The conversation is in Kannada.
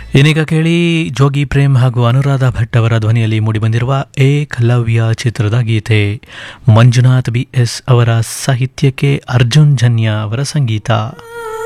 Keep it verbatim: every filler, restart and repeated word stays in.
ಏನೀಗ ಕೇಳಿ ಜೋಗಿ ಪ್ರೇಮ್ ಹಾಗೂ ಅನುರಾಧ ಭಟ್ ಅವರ ಧ್ವನಿಯಲ್ಲಿ ಮೂಡಿಬಂದಿರುವ ಏಕಲವ್ಯ ಚಿತ್ರದ ಗೀತೆ. ಮಂಜುನಾಥ್ ಬಿ ಎಸ್ ಅವರ ಸಾಹಿತ್ಯಕ್ಕೆ ಅರ್ಜುನ್ ಜನ್ಯ ಅವರ ಸಂಗೀತ.